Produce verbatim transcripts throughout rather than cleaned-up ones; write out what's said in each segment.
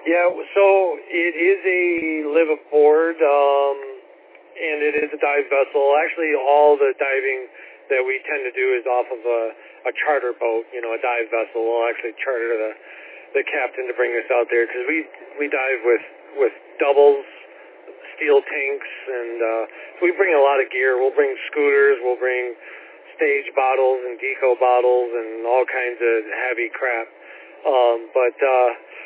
Yeah, so it is a live aboard, um, and it is a dive vessel. Actually, all the diving that we tend to do is off of a, a charter boat, you know, a dive vessel. We'll actually charter the, the captain to bring us out there because we, we dive with, with doubles, steel tanks, and uh, so we bring a lot of gear. We'll bring scooters, we'll bring stage bottles and deco bottles and all kinds of heavy crap. Um, but uh,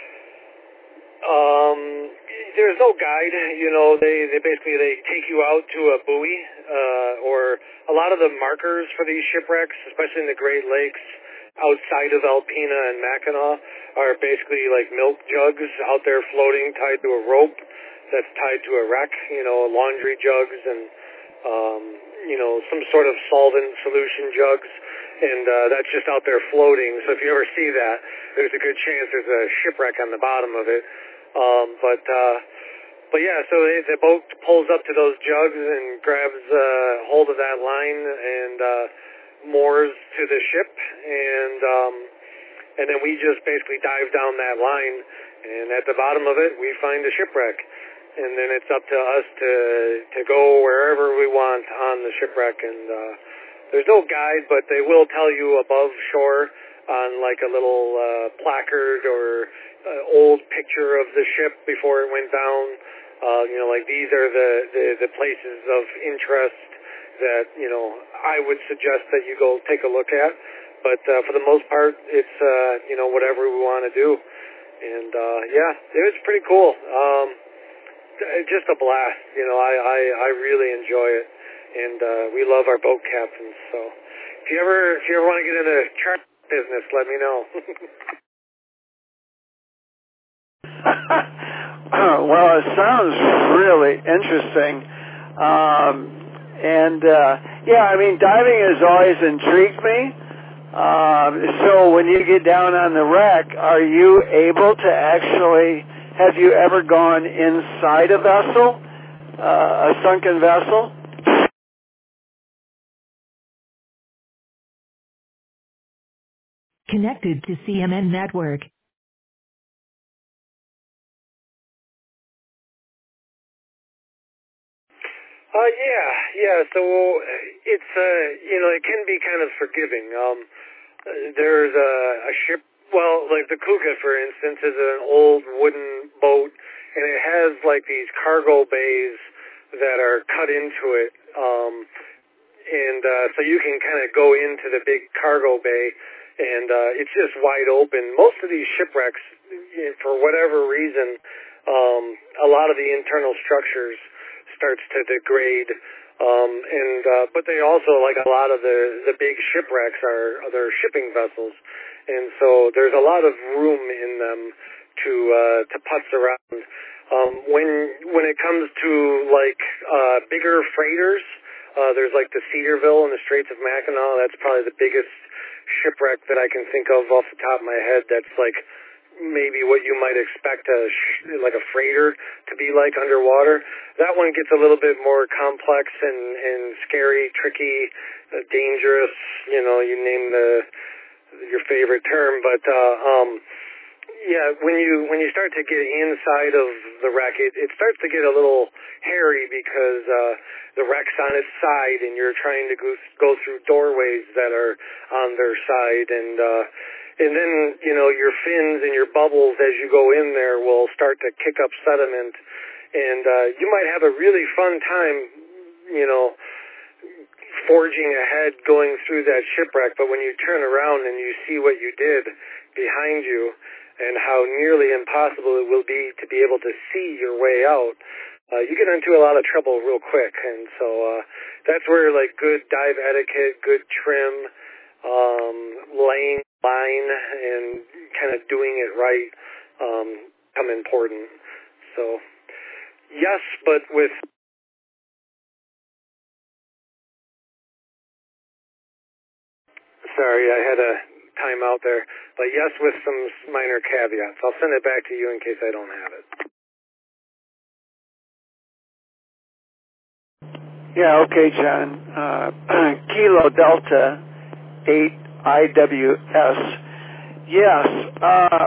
um, there's no guide. You know, they, they basically they take you out to a buoy, uh, or a lot of the markers for these shipwrecks, especially in the Great Lakes, outside of Alpena and Mackinac, are basically like milk jugs out there floating, tied to a rope that's tied to a wreck, you know, laundry jugs and, um, you know, some sort of solvent solution jugs, and uh, that's just out there floating. So if you ever see that, there's a good chance there's a shipwreck on the bottom of it. Um, but, uh, but yeah, so they, the boat pulls up to those jugs and grabs uh, hold of that line and uh, moors to the ship, and um, and then we just basically dive down that line, and at the bottom of it, we find a shipwreck. And then it's up to us to to go wherever we want on the shipwreck. And uh, there's no guide, but they will tell you above shore on like a little uh, placard or uh, old picture of the ship before it went down. Uh, you know, like these are the, the, the places of interest that, you know, I would suggest that you go take a look at. But uh, for the most part, it's, uh, you know, whatever we want to do. And, uh, yeah, it was pretty cool. Um, Just a blast, you know. I, I, I really enjoy it, and uh, we love our boat captains. So, if you ever if you ever want to get into the charter business, let me know. Well, it sounds really interesting, um, and uh, yeah, I mean, diving has always intrigued me. Um, so, when you get down on the wreck, are you able to actually? Have you ever gone inside a vessel, uh, a sunken vessel? Connected to C M N Network. Uh, yeah, yeah. So it's uh, you know, it can be kind of forgiving. Um, there's a, a ship. Well, like the Kuka, for instance, is an old wooden boat, and it has like these cargo bays that are cut into it, um, and uh, so you can kind of go into the big cargo bay, and uh, it's just wide open. Most of these shipwrecks, for whatever reason, um, a lot of the internal structures starts to degrade, um, and uh, but they also, like a lot of the the big shipwrecks, are they're shipping vessels. And so there's a lot of room in them to uh, to putz around. Um, when when it comes to like uh, bigger freighters, uh, there's like the Cedarville in the Straits of Mackinac. That's probably the biggest shipwreck that I can think of off the top of my head. That's like maybe what you might expect a sh- like a freighter to be like underwater. That one gets a little bit more complex and and scary, tricky, uh, dangerous. You know, you name the your favorite term, but uh, um, yeah, when you when you start to get inside of the wreck, it, it starts to get a little hairy because uh, the wreck's on its side, and you're trying to go go through doorways that are on their side, and uh, and then you know your fins and your bubbles as you go in there will start to kick up sediment, and uh, you might have a really fun time, you know, forging ahead going through that shipwreck, but when you turn around and you see what you did behind you and how nearly impossible it will be to be able to see your way out, uh, you get into a lot of trouble real quick. And so uh, that's where like good dive etiquette, good trim, um, laying line, and kind of doing it right um, come important. So yes, but with Sorry, I had a time out there. But yes, with some minor caveats. I'll send it back to you in case I don't have it. Yeah, okay, John. Uh, Kilo Delta eight I W S. Yes, uh,